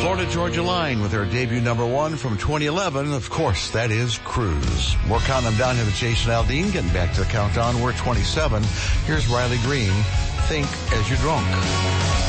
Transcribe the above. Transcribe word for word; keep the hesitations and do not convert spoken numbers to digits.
Florida Georgia Line with their debut number one from twenty eleven. Of course, that is Cruise. More Countdown down here with Jason Aldean. Getting back to the countdown, we're twenty-seven. Here's Riley Green, Think As You're Drunk.